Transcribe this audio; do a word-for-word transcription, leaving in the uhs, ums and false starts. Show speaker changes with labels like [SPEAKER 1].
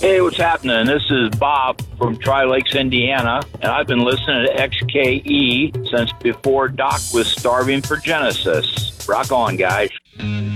[SPEAKER 1] Hey, what's happening? This is Bob from Tri Lakes, Indiana, and I've been listening to X K E since before Doc was starving for Genesis. Rock on, guys.